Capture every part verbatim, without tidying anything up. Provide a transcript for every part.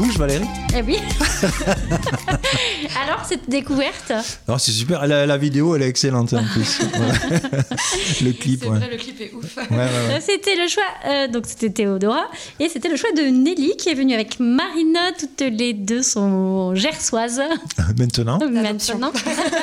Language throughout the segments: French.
bouge, Valérie? Eh oui. Alors, cette découverte? Non, c'est super. La, la vidéo, elle est excellente en plus. Le clip, c'est ouais. vrai, le clip est ouf. Ouais, ouais, ouais. C'était le choix, euh, donc c'était Théodora, et c'était le choix de Nelly qui est venue avec Marina. Toutes les deux sont gersoises. Maintenant. Maintenant.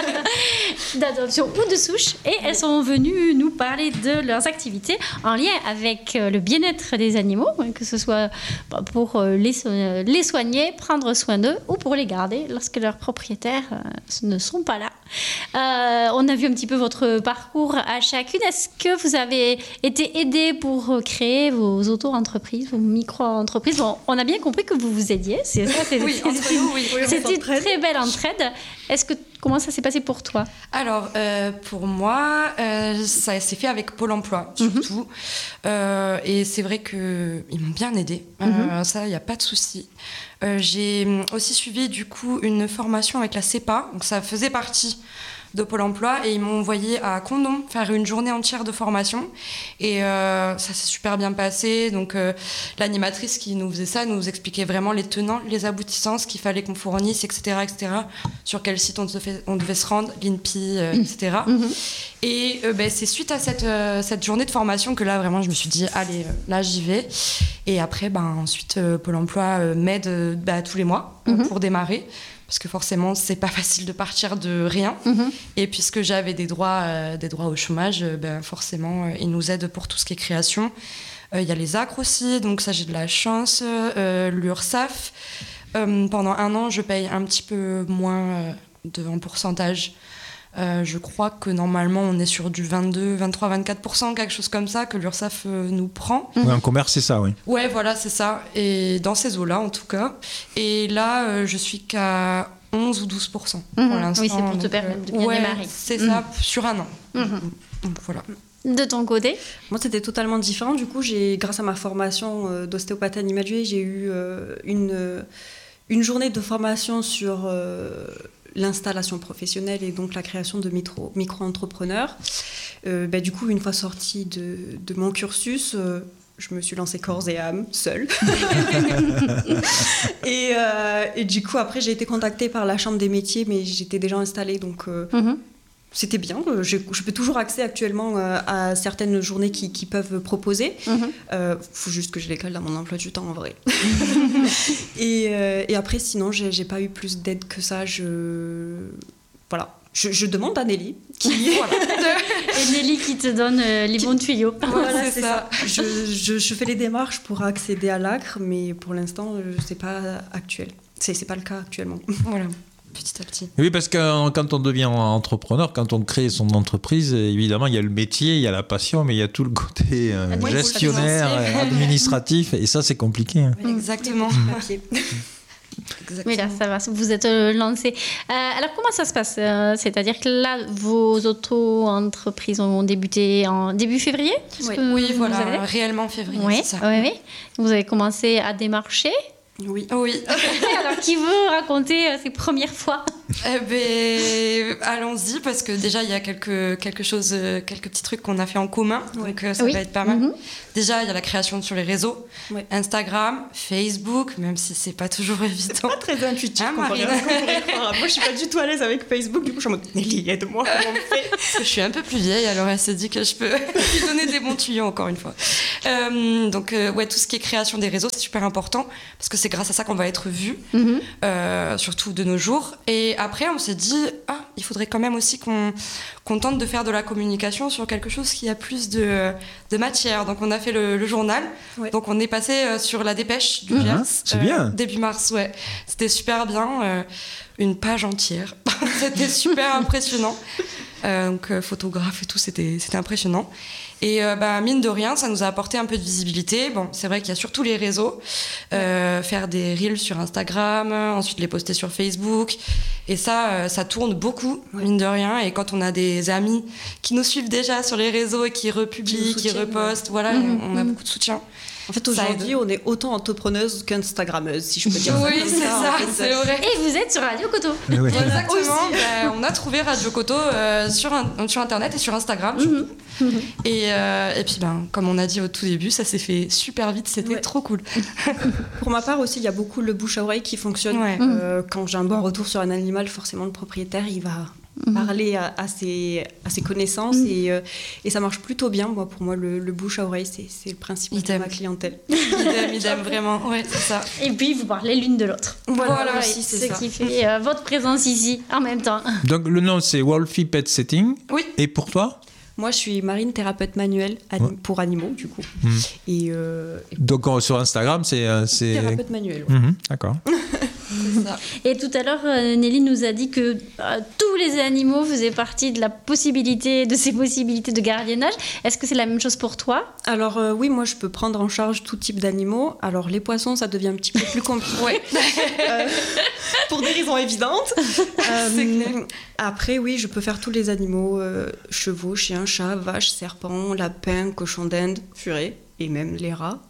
D'adoption ou de souche. Et elles sont venues nous parler de leurs activités en lien avec le bien-être des animaux, que ce soit pour les, so- les soigner, prendre soin d'eux ou pour les garder lorsque leurs propriétaires euh, ne sont pas là. Euh, on a vu un petit peu votre parcours à chacune. Est-ce que vous avez été aidés pour créer vos auto-entreprises, vos micro-entreprises? Bon, on a bien compris que vous vous aidiez. C'est ça, c'est, Oui, c'est, entre c'est, nous, oui. Oui, on c'est une s'entraide. très belle entraide. Est-ce que, comment ça s'est passé pour toi? Alors, euh, pour moi, euh, ça s'est fait avec Pôle emploi, surtout. Mm-hmm. Euh, et c'est vrai qu'ils m'ont bien aidée. Mm-hmm. Euh, ça, il n'y a pas de souci. Euh, j'ai aussi suivi, du coup, une formation avec la C E P A. Donc, ça faisait partie de Pôle emploi. Et ils m'ont envoyé à Condom faire une journée entière de formation. Et euh, ça s'est super bien passé. Donc, euh, l'animatrice qui nous faisait ça nous expliquait vraiment les tenants, les aboutissants, ce qu'il fallait qu'on fournisse, et cetera, et cetera. Sur quel site on devait, on devait se rendre, l'I N P I, euh, et cetera. Mm-hmm. Et euh, ben, c'est suite à cette, euh, cette journée de formation que là, vraiment, je me suis dit, allez, euh, là, j'y vais. Et après, ben, ensuite, euh, Pôle emploi euh, m'aide euh, ben, tous les mois euh, mm-hmm. pour démarrer. Parce que forcément, c'est pas facile de partir de rien. Mm-hmm. Et puisque j'avais des droits, euh, des droits au chômage, euh, ben, forcément, euh, ils nous aident pour tout ce qui est création. Il euh, y a les A C R aussi, donc ça, j'ai de la chance. Euh, L'URSSAF, euh, pendant un an, je paye un petit peu moins euh, de, en pourcentage. Euh, je crois que normalement, on est sur du vingt-deux, vingt-trois, vingt-quatre pour cent, quelque chose comme ça, que l'URSSAF euh, nous prend. Ouais, en commerce, c'est ça, oui. Ouais, voilà, c'est ça. Et dans ces eaux-là, en tout cas. Et là, euh, je suis qu'à onze ou douze pour cent mmh, pour l'instant. Oui, c'est pour te permettre de bien ouais, démarrer. C'est mmh. ça, sur un an. Mmh. Donc, voilà. De ton côté? Moi, c'était totalement différent. Du coup, j'ai, grâce à ma formation euh, d'ostéopathe animalier, j'ai eu euh, une, euh, une journée de formation sur euh, l'installation professionnelle et donc la création de micro, micro-entrepreneurs. Euh, bah, du coup, une fois sortie de, de mon cursus, euh, je me suis lancée corps et âme, seule. et, euh, et du coup, après, j'ai été contactée par la Chambre des métiers, mais j'étais déjà installée, donc... Euh, mm-hmm. C'était bien. Je, je peux toujours accéder actuellement euh, à certaines journées qui, qui peuvent proposer. Il mm-hmm. euh, faut juste que je les cale dans mon emploi du temps, en vrai. et, euh, et après, sinon, j'ai, j'ai pas eu plus d'aide que ça. Je... Voilà. Je, je demande à Nelly. Qui... voilà. Et Nelly qui te donne euh, les qui... bons tuyaux. Voilà, c'est, c'est ça. ça. Je, je, je fais les démarches pour accéder à l'A C R, mais pour l'instant, c'est pas actuel. C'est, c'est pas le cas actuellement. Voilà. Petit à petit. Oui, parce que quand on devient entrepreneur, quand on crée son entreprise, évidemment, il y a le métier, il y a la passion, mais il y a tout le côté euh, oui, gestionnaire, administratif, et ça, c'est compliqué. Hein. Exactement. Mmh. Oui, là, ça va, vous êtes euh, lancé. Euh, alors, comment ça se passe euh, C'est-à-dire que là, vos auto-entreprises ont débuté en début février? Oui, oui voilà, réellement février, oui, c'est ça. Oui, oui. Vous avez commencé à démarcher? Oui. Oui. Alors, qui veut raconter euh, ses premières fois? Eh ben, allons-y, parce que déjà, il y a quelque, quelque chose, euh, quelques petits trucs qu'on a fait en commun, oui. donc euh, ça oui. va être pas mal. Mm-hmm. Déjà, il y a la création sur les réseaux, oui. Instagram, Facebook, même si c'est pas toujours évident. C'est pas très intuitif, hein, Marine. Moi, je suis pas du tout à l'aise avec Facebook, du coup, je suis en mode, Nelly, aide-moi, comment on fait? Je suis un peu plus vieille, alors elle s'est dit que je peux lui donner des bons tuyaux, encore une fois. Euh, donc, euh, ouais, tout ce qui est création des réseaux, c'est super important, parce que c'est grâce à ça qu'on va être vu, mm-hmm. euh, surtout de nos jours. Et après, on s'est dit, ah, il faudrait quand même aussi qu'on, qu'on tente de faire de la communication sur quelque chose qui a plus de, de matière. Donc, on a fait le, le journal. Ouais. Donc, on est passé euh, sur la dépêche du mmh, Gers. C'est euh, bien. Début mars, ouais. C'était super bien. Euh, une page entière. C'était super impressionnant. Euh, donc, euh, photographe et tout, c'était, c'était impressionnant. Et euh, bah, mine de rien, ça nous a apporté un peu de visibilité. Bon, c'est vrai qu'il y a surtout les réseaux. Euh, faire des reels sur Instagram, ensuite les poster sur Facebook. Et ça, euh, ça tourne beaucoup, mine de rien. Et quand on a des amis qui nous suivent déjà sur les réseaux et qui republient, qui, qui repostent, ouais. voilà, mm-hmm. on a beaucoup de soutien. En fait, aujourd'hui, on est autant entrepreneuse qu'instagrammeuse, si je peux dire oui, ça. Oui, c'est ça, ça en fait. C'est vrai. Et vous êtes sur Radio Coto. Oui. Exactement. Bah, on a trouvé Radio Coto euh, sur, un, sur Internet et sur Instagram. Mm-hmm. Mm-hmm. Et, euh, et puis, ben, comme on a dit au tout début, ça s'est fait super vite. C'était ouais. trop cool. Pour ma part aussi, il y a beaucoup le bouche à oreille qui fonctionne. Ouais. Euh, quand j'ai un bon retour sur un animal, forcément, le propriétaire, il va... Mmh. parler à, à, ses, à ses connaissances mmh. et, euh, et ça marche plutôt bien. Moi, pour moi, le, le bouche à oreille, c'est, c'est le principe de ma clientèle. Idem, idem, vraiment. Ouais, c'est ça. Et puis, vous parlez l'une de l'autre. Voilà, voilà aussi, c'est ce ça. qui fait euh, votre présence ici en même temps. Donc, le nom, c'est Wolfie Pet Setting. Oui. Et pour toi ? Moi, je suis marine thérapeute manuelle anim- ouais. pour animaux, du coup. Mmh. Et, euh, et donc, on, sur Instagram, c'est... c'est... Thérapeute manuelle. Ouais. Mmh, d'accord. C'est ça. Et tout à l'heure, Nelly nous a dit que euh, tous les animaux faisaient partie de la possibilité, de ces possibilités de gardiennage. Est-ce que c'est la même chose pour toi ? Alors euh, oui, moi je peux prendre en charge tout type d'animaux. Alors les poissons, ça devient un petit peu plus compliqué. Ouais. euh, pour des raisons évidentes. Euh, c'est clair. Après, oui, je peux faire tous les animaux euh, chevaux, chiens, chats, vaches, serpents, lapins, cochons d'Inde, furets et même les rats.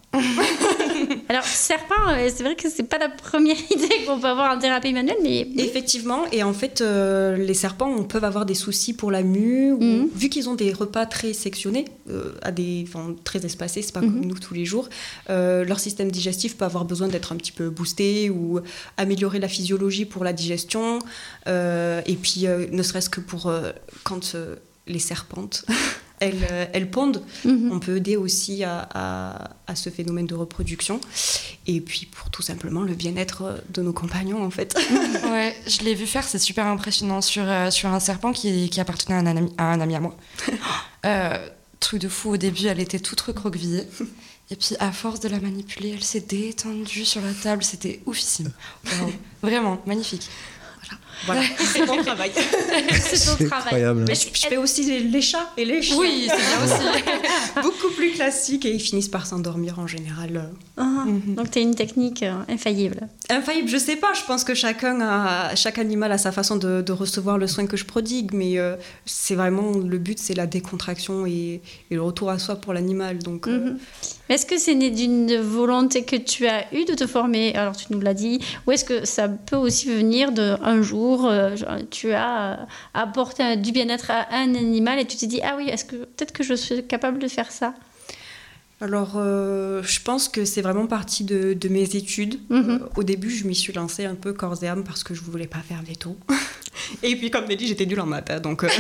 Alors, serpent, c'est vrai que c'est pas la première idée qu'on peut avoir en thérapie manuelle, mais... Effectivement, et en fait, euh, les serpents on peut avoir des soucis pour la mue, ou, mmh. vu qu'ils ont des repas très sectionnés, euh, à des, enfin, très espacés, c'est pas mmh. comme nous tous les jours, euh, leur système digestif peut avoir besoin d'être un petit peu boosté, ou améliorer la physiologie pour la digestion, euh, et puis euh, ne serait-ce que pour euh, quand euh, les serpentes... Elles, euh, elles pondent. Mmh. On peut aider aussi à, à, à ce phénomène de reproduction. Et puis, pour tout simplement le bien-être de nos compagnons, en fait. Ouais, je l'ai vu faire, c'est super impressionnant, sur, euh, sur un serpent qui, qui appartenait à un ami à, un ami à moi. euh, truc de fou, au début, elle était toute recroquevillée. Et puis, à force de la manipuler, elle s'est détendue sur la table. C'était oufissime. Wow. Vraiment, magnifique. Voilà, c'est mon travail. C'est ton travail. Incroyable. Mais je, je fais aussi les, les chats et les chiens. Oui, c'est bien aussi. Beaucoup plus classique et ils finissent par s'endormir en général. Ah, mm-hmm. Donc tu as une technique euh, infaillible. Infaillible, je sais pas. Je pense que chacun a, chaque animal a sa façon de, de recevoir le soin que je prodigue, mais euh, c'est vraiment le but, c'est la décontraction et, et le retour à soi pour l'animal. Donc. Euh... Mm-hmm. Est-ce que c'est né d'une volonté que tu as eue de te former ? Alors tu nous l'as dit. Ou est-ce que ça peut aussi venir d'un jour, euh, tu as apporté du bien-être à un animal et tu t'es dit ah oui, est-ce que peut-être que je suis capable de faire ça ? Alors, euh, je pense que c'est vraiment partie de, de mes études. Mm-hmm. Euh, au début, je m'y suis lancée un peu corps et âme parce que je ne voulais pas faire veto. Et puis, comme Nelly, j'étais nulle en maths, hein, donc... Euh...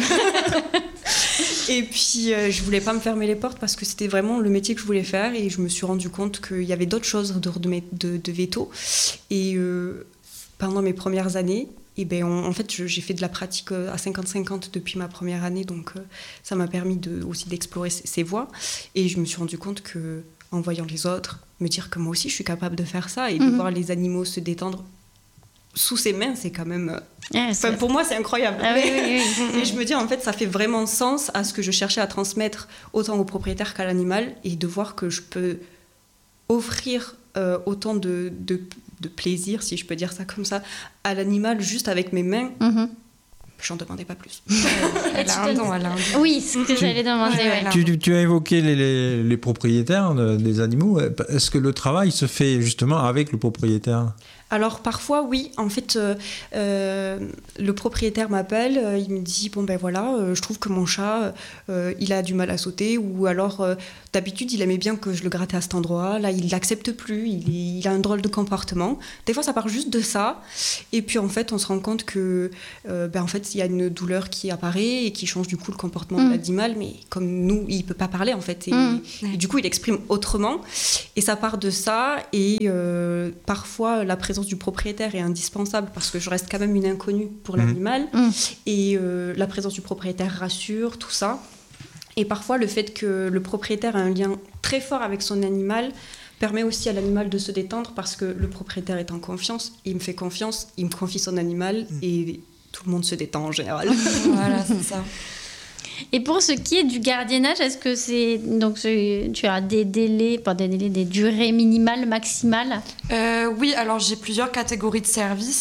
Et puis, euh, je voulais pas me fermer les portes parce que c'était vraiment le métier que je voulais faire et je me suis rendu compte qu'il y avait d'autres choses dehors de, de, de veto. Et euh, pendant mes premières années, et ben on, en fait, je, j'ai fait de la pratique à cinquante cinquante depuis ma première année, donc euh, ça m'a permis de, aussi d'explorer ces, ces voies. Et je me suis rendu compte que, en voyant les autres, me dire que moi aussi je suis capable de faire ça et de mmh. voir les animaux se détendre sous ses mains, c'est quand même... Ah, enfin, pour moi, c'est incroyable. Ah, oui, oui, oui. Et je me dis, en fait, ça fait vraiment sens à ce que je cherchais à transmettre autant au propriétaire qu'à l'animal et de voir que je peux offrir euh, autant de, de, de plaisir, si je peux dire ça comme ça, à l'animal juste avec mes mains. Mm-hmm. J'en demandais pas plus. Elle a un don, elle a un don. Oui, ce que j'allais demander. Ouais, tu, tu, tu as évoqué les, les, les propriétaires des animaux. Est-ce que le travail se fait justement avec le propriétaire ? Alors parfois oui, en fait euh, euh, le propriétaire m'appelle, euh, il me dit bon ben voilà, euh, je trouve que mon chat euh, il a du mal à sauter, ou alors euh, d'habitude il aimait bien que je le grattais à cet endroit, là il l'accepte plus, il, est, il a un drôle de comportement. Des fois ça part juste de ça, et puis en fait on se rend compte que euh, ben, en fait il y a une douleur qui apparaît et qui change du coup le comportement mmh. de l'animal, mais comme nous il peut pas parler en fait, et, mmh. et du coup il exprime autrement, et ça part de ça, et euh, parfois la présence du propriétaire est indispensable parce que je reste quand même une inconnue pour mmh. l'animal mmh. et euh, la présence du propriétaire rassure, tout ça. Et parfois le fait que le propriétaire a un lien très fort avec son animal permet aussi à l'animal de se détendre parce que le propriétaire est en confiance, il me fait confiance, il me confie son animal mmh. et tout le monde se détend en général. Voilà, c'est ça. Et pour ce qui est du gardiennage, est-ce que c'est donc tu as des délais, pas des délais, des durées minimales, maximales ? euh, Oui, alors j'ai plusieurs catégories de services.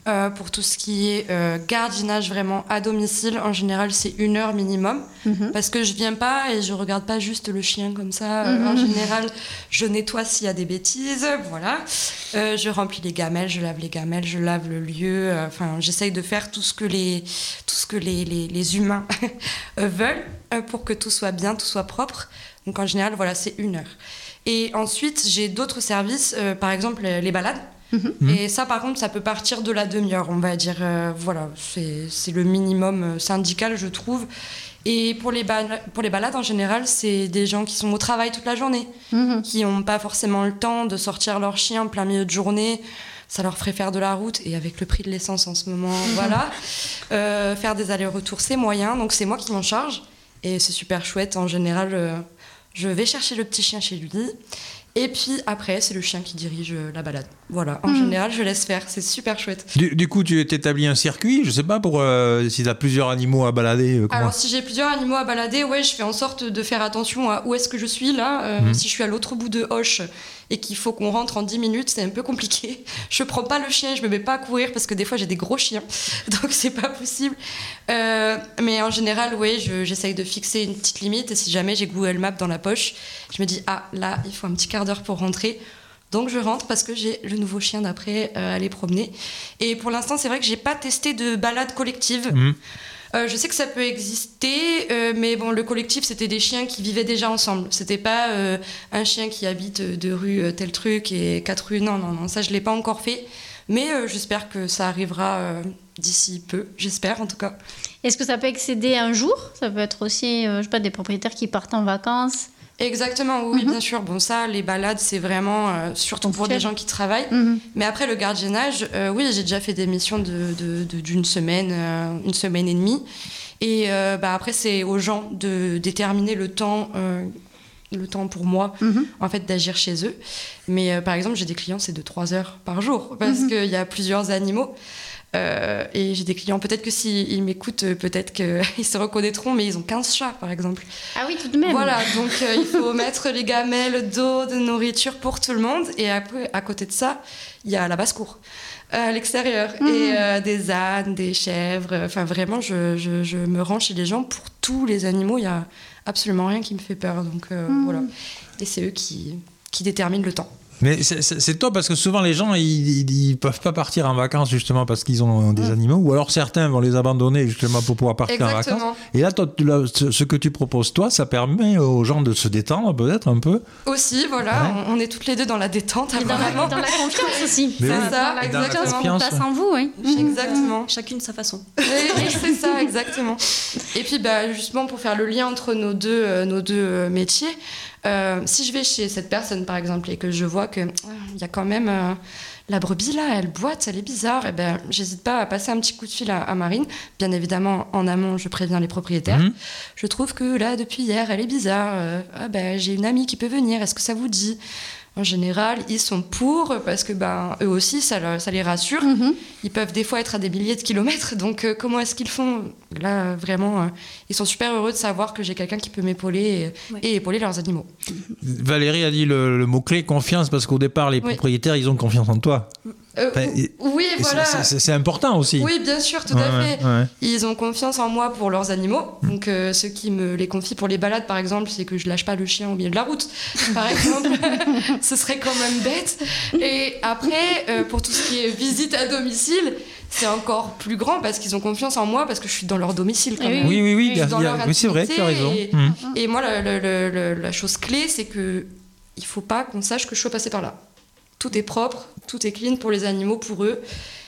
Euh, pour tout ce qui est euh, gardiennage vraiment à domicile, en général, c'est une heure minimum. Mm-hmm. Parce que je viens pas et je regarde pas juste le chien comme ça. Mm-hmm. En général, je nettoie s'il y a des bêtises, voilà. Euh, je remplis les gamelles, je lave les gamelles, je lave le lieu. Enfin, euh, j'essaye de faire tout ce que les, tout ce que les, les, les humains veulent euh, pour que tout soit bien, tout soit propre. Donc en général, voilà, c'est une heure. Et ensuite, j'ai d'autres services, euh, par exemple les, les balades. Mmh. Et ça, par contre, ça peut partir de la demi-heure, on va dire. Euh, voilà, c'est, c'est le minimum syndical, je trouve. Et pour les, ba- pour les balades, en général, c'est des gens qui sont au travail toute la journée, mmh. qui n'ont pas forcément le temps de sortir leur chien en plein milieu de journée. Ça leur ferait faire de la route, et avec le prix de l'essence en ce moment, voilà. Euh, faire des allers-retours, c'est moyen, donc c'est moi qui m'en charge. Et c'est super chouette, en général, euh, je vais chercher le petit chien chez lui. Et puis après, c'est le chien qui dirige la balade. Voilà, en mmh. général, je laisse faire. C'est super chouette. Du, du coup, tu t'établis un circuit, je sais pas, pour euh, si tu as plusieurs animaux à balader. Euh, Alors, si j'ai plusieurs animaux à balader, ouais, je fais en sorte de faire attention à où est-ce que je suis là. Euh, mmh. Si je suis à l'autre bout de Hoche et qu'il faut qu'on rentre en dix minutes, c'est un peu compliqué. Je prends pas le chien, je me mets pas à courir parce que des fois, j'ai des gros chiens. Donc, c'est pas possible. Euh, mais en général, ouais, je, j'essaye de fixer une petite limite. Et si jamais j'ai Google Maps dans la poche, je me dis, ah, là, il faut un petit quart d'heure pour rentrer. Donc je rentre parce que j'ai le nouveau chien d'après euh, à aller promener. Et pour l'instant, c'est vrai que j'ai pas testé de balade collective. Mmh. Euh, je sais que ça peut exister, euh, mais bon, le collectif, c'était des chiens qui vivaient déjà ensemble. C'était pas euh, un chien qui habite de rue euh, tel truc et quatre rues. Non, non, non, ça je l'ai pas encore fait. Mais euh, j'espère que ça arrivera euh, d'ici peu. J'espère en tout cas. Est-ce que ça peut excéder un jour ? Ça peut être aussi, euh, je sais pas, des propriétaires qui partent en vacances. Exactement, oui, mm-hmm. bien sûr. Bon, ça, les balades, c'est vraiment euh, surtout pour des gens qui travaillent. Mm-hmm. Mais après, le gardiennage, euh, oui, j'ai déjà fait des missions de, de, de, d'une semaine, euh, une semaine et demie. Et euh, bah, après, c'est aux gens de déterminer le temps, euh, le temps pour moi, mm-hmm. en fait, d'agir chez eux. Mais euh, par exemple, j'ai des clients, c'est de trois heures par jour, parce mm-hmm. qu'il y a plusieurs animaux. Euh, et j'ai des clients, peut-être que s'ils m'écoutent, peut-être qu'ils se reconnaîtront, mais ils ont quinze chats, par exemple. Ah oui, tout de même. Voilà, donc euh, il faut mettre les gamelles d'eau, de nourriture pour tout le monde. Et après, à côté de ça, il y a la basse-cour, euh, à l'extérieur. Mmh. Et euh, des ânes, des chèvres. Enfin, vraiment, je, je, je me rends chez les gens pour tous les animaux. Il n'y a absolument rien qui me fait peur. Donc euh, mmh. voilà. Et c'est eux qui, qui déterminent le temps. Mais c'est, c'est, c'est top parce que souvent les gens ils, ils, ils peuvent pas partir en vacances justement parce qu'ils ont des mmh. animaux, ou alors certains vont les abandonner justement pour pouvoir partir Exactement. en vacances. Et là, toi, là, ce que tu proposes toi, ça permet aux gens de se détendre peut-être un peu. Aussi, voilà, ouais. on, on est c'est toutes les deux dans la détente, et dans la, dans la confiance aussi. Mais c'est oui. ça, la exactement. Confiance qu'on place en vous, oui. Mmh. Exactement. Chacune sa façon. Oui, c'est ça, exactement. Et puis, bah, justement, pour faire le lien entre nos deux, euh, nos deux euh, métiers. Euh, si je vais chez cette personne par exemple et que je vois que il euh, y a quand même euh, la brebis là, elle boite, elle est bizarre, et ben j'hésite pas à passer un petit coup de fil à, à Marine. Bien évidemment en amont je préviens les propriétaires. Mmh. Je trouve que là depuis hier elle est bizarre. Euh, ah ben j'ai une amie qui peut venir. Est-ce que ça vous dit ? En général, ils sont pour parce que ben eux aussi ça, ça les rassure. Mmh. Ils peuvent des fois être à des milliers de kilomètres, donc euh, comment est-ce qu'ils font ? Là vraiment, euh, ils sont super heureux de savoir que j'ai quelqu'un qui peut m'épauler et, ouais. et épauler leurs animaux. Valérie a dit le, le mot clé confiance, parce qu'au départ les oui. propriétaires ils ont confiance en toi. Euh, enfin, oui, voilà. C'est, c'est, c'est important aussi. Oui, bien sûr, tout ouais, à fait. Ouais. Ils ont confiance en moi pour leurs animaux. Mmh. Donc, euh, ceux qui me les confient pour les balades, par exemple, c'est que je lâche pas le chien au milieu de la route, par exemple. Ce serait quand même bête. Et après, euh, pour tout ce qui est visite à domicile, c'est encore plus grand parce qu'ils ont confiance en moi parce que je suis dans leur domicile quand même. Oui, oui, oui. Je suis dans a, leur oui, c'est vrai, tu as raison. Et, mmh. et moi, le, le, le, la chose clé, c'est que il faut pas qu'on sache que je sois passée par là. Tout est propre, tout est clean pour les animaux, pour eux.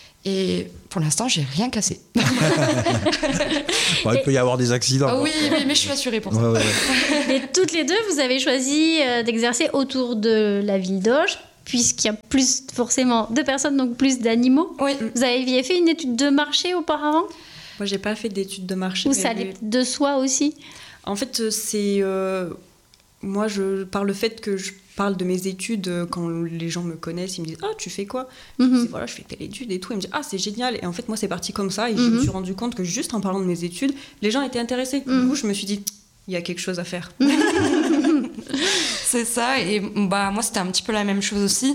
Et pour l'instant, j'ai rien cassé. Bon, il peut y avoir des accidents. Ah oui, oui, mais je suis assurée pour ça. Ouais, ouais, ouais. Et toutes les deux, vous avez choisi d'exercer autour de la ville d'Auge, puisqu'il y a plus forcément de personnes, donc plus d'animaux. Oui. Vous aviez fait une étude de marché auparavant ? Moi, j'ai pas fait d'étude de marché. Ou ça allait de soi aussi ? En fait, c'est... Euh, moi, je, par le fait que je parle de mes études, quand les gens me connaissent, ils me disent « Ah, tu fais quoi ?» mm-hmm. Je dis « Voilà, je fais telle étude et tout. » Ils me disent « Ah, c'est génial !» Et en fait, moi, c'est parti comme ça. Et mm-hmm. je me suis rendu compte que juste en parlant de mes études, les gens étaient intéressés. Mm-hmm. Du coup, je me suis dit « Il y a quelque chose à faire. » C'est ça. Et bah, moi, c'était un petit peu la même chose aussi.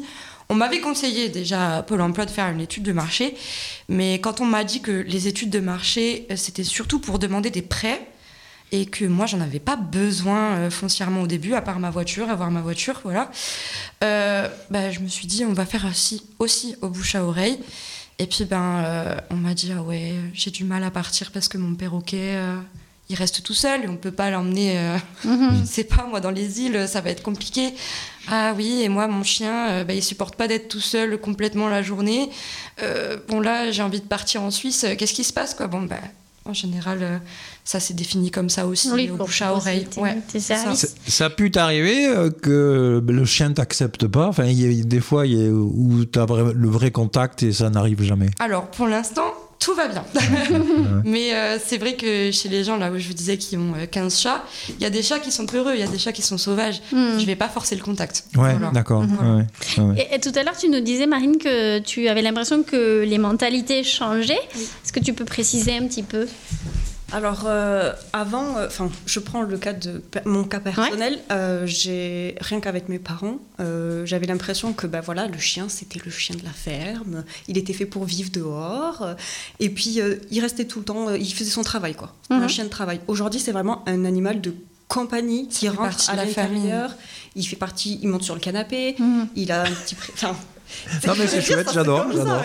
On m'avait conseillé déjà à Pôle emploi de faire une étude de marché, mais quand on m'a dit que les études de marché, c'était surtout pour demander des prêts, et que moi, j'en avais pas besoin euh, foncièrement au début, à part ma voiture, avoir ma voiture, voilà. Euh, bah, je me suis dit, on va faire aussi, aussi au bouche à oreille. Et puis, ben, euh, on m'a dit, ah ouais, j'ai du mal à partir parce que mon perroquet, euh, il reste tout seul et on peut pas l'emmener, euh, mm-hmm. je sais pas, moi, dans les îles, ça va être compliqué. Ah oui, et moi, mon chien, euh, bah, il supporte pas d'être tout seul complètement la journée. Euh, bon, là, j'ai envie de partir en Suisse. Qu'est-ce qui se passe, quoi ? Bon, bah, en général, euh, ça s'est défini comme ça aussi, oui, au bouche à oreille. Ouais, ça. ça a pu t'arriver euh, que le chien t'accepte pas. Enfin, il y a des fois il y a, où tu as le vrai contact et ça n'arrive jamais. Alors, pour l'instant, tout va bien. Mais euh, c'est vrai que chez les gens, là où je vous disais qu'ils ont quinze chats, il y a des chats qui sont peureux, il y a des chats qui sont sauvages. Mm. Je vais pas forcer le contact. Ouais, voilà. D'accord. Mm-hmm. Ouais, ouais, ouais. Et, et tout à l'heure, tu nous disais, Marine, que tu avais l'impression que les mentalités changeaient. Oui. Est-ce que tu peux préciser un petit peu ? Alors, euh, avant, enfin, euh, je prends le cas de mon cas personnel. Ouais. Euh, j'ai rien qu'avec mes parents, euh, j'avais l'impression que, bah voilà, le chien, c'était le chien de la ferme. Il était fait pour vivre dehors. Et puis, euh, il restait tout le temps, euh, il faisait son travail, quoi. Mm-hmm. Un chien de travail. Aujourd'hui, c'est vraiment un animal de compagnie qui rentre à l'intérieur. Il fait partie, il monte sur le canapé. Mm-hmm. Il a un petit, enfin. Non mais c'est chouette, j'adore, j'adore.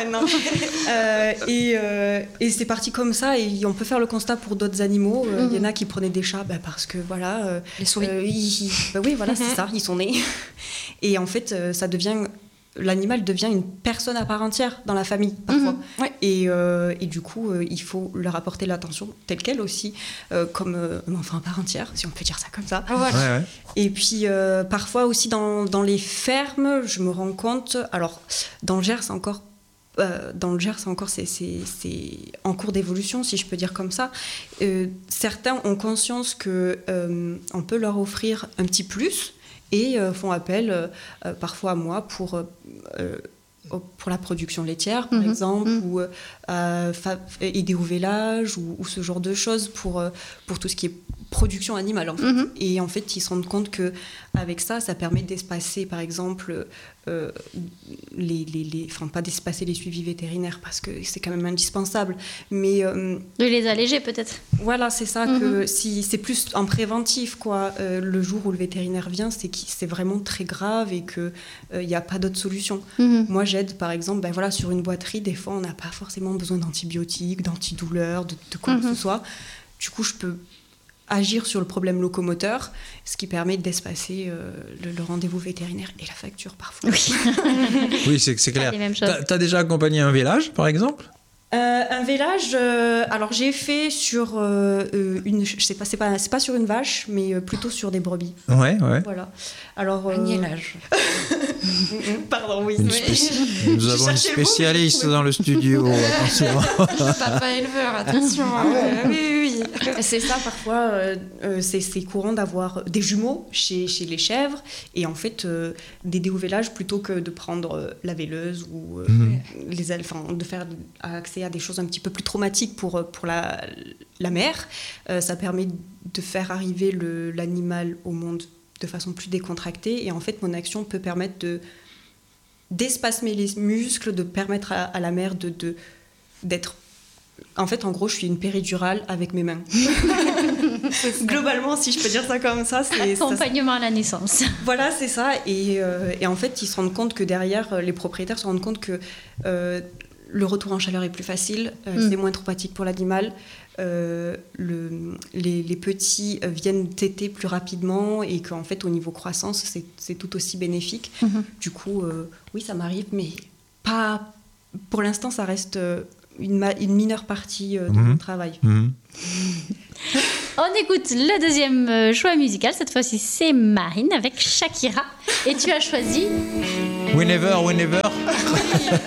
euh, et, euh, et c'est parti comme ça et on peut faire le constat pour d'autres animaux. Il euh, mm-hmm. y en a qui prenaient des chats bah, parce que voilà, euh, les souris. Euh, ils, bah oui voilà mm-hmm. c'est ça, ils sont nés. Et en fait euh, ça devient, l'animal devient une personne à part entière dans la famille parfois. Mm-hmm. Ouais. Et, euh, et du coup euh, il faut leur apporter l'attention telle qu'elle aussi, euh, comme euh, enfin à part entière si on peut dire ça comme ça. Ah, voilà. Ouais, ouais. Et puis euh, parfois aussi dans, dans les fermes, je me rends compte, alors dans le Gers encore, euh, dans le Gers encore c'est, c'est, c'est en cours d'évolution si je peux dire comme ça, euh, certains ont conscience qu'on euh, peut leur offrir un petit plus et euh, font appel euh, parfois à moi pour... Euh, pour la production laitière, par mmh, exemple, mmh. ou euh, fa- aider au vélage, ou, ou ce genre de choses pour, euh, pour tout ce qui est production animale, en fait. Mmh. Et en fait, ils se rendent compte qu'avec ça, ça permet d'espacer, par exemple, euh, les, les, les, enfin, pas d'espacer les suivis vétérinaires, parce que c'est quand même indispensable, mais... Euh, de les alléger, peut-être. Voilà, c'est ça, mmh. que si, c'est plus en préventif, quoi. Euh, le jour où le vétérinaire vient, c'est que c'est vraiment très grave et qu'il n'y euh, a pas d'autre solution. Mmh. Moi, j'aide, par exemple, ben voilà, sur une boiterie, des fois, on n'a pas forcément besoin d'antibiotiques, d'antidouleurs, de, de quoi mmh. que ce soit. Du coup, je peux agir sur le problème locomoteur, ce qui permet d'espacer euh, le, le rendez-vous vétérinaire et la facture, parfois. Oui, oui c'est, c'est clair. Tu as déjà accompagné un vélage, par exemple ? Euh, un vélage, euh, alors j'ai fait sur euh, une, je sais pas, c'est pas, c'est pas sur une vache, mais euh, plutôt sur des brebis. Ouais, ouais. Voilà. Alors. Euh... Agnellage. Pardon, oui. Une spéci... Nous avons une spécialiste dans le studio. Papa éleveur, attention. Ah ouais. Oui, oui, oui. C'est ça, parfois, euh, euh, c'est, c'est courant d'avoir des jumeaux chez, chez les chèvres, et en fait, euh, d'aider au vélage plutôt que de prendre euh, la véleuse ou euh, mmh. les, enfin, de faire accès à des choses un petit peu plus traumatiques pour, pour la, la mère. Euh, ça permet de faire arriver le, l'animal au monde de façon plus décontractée. Et en fait, mon action peut permettre de, d'espasmer les muscles, de permettre à, à la mère de, de, d'être... En fait, en gros, je suis une péridurale avec mes mains. Globalement, si je peux dire ça comme ça, c'est... Accompagnement ça, à la naissance. Voilà, c'est ça. Et, euh, et en fait, ils se rendent compte que derrière, les propriétaires se rendent compte que... Euh, le retour en chaleur est plus facile, euh, mmh. c'est moins traumatique pour l'animal. Euh, le, les, les petits viennent téter plus rapidement et qu'en fait, au niveau croissance, c'est, c'est tout aussi bénéfique. Mmh. Du coup, euh, oui, ça m'arrive, mais pas... Pour l'instant, ça reste une, ma, une mineure partie euh, de mmh. mon travail. Mmh. On écoute le deuxième choix musical. Cette fois-ci, c'est Marine avec Shakira. Et tu as choisi... Whenever, Whenever.